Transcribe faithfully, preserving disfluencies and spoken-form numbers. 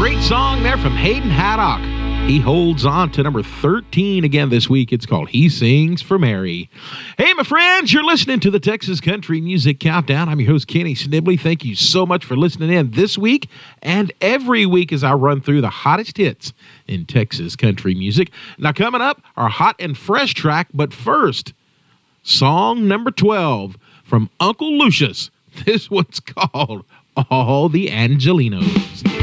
Great song there from Hayden Haddock. He holds on to number thirteen again this week. It's called He Sings for Mary. Hey, my friends, you're listening to the Texas Country Music Countdown. I'm your host, Kenny Snibley. Thank you so much for listening in this week and every week as I run through the hottest hits in Texas country music. Now, coming up, our hot and fresh track, but first, song number twelve from Uncle Lucius. This one's called All the Angelinos.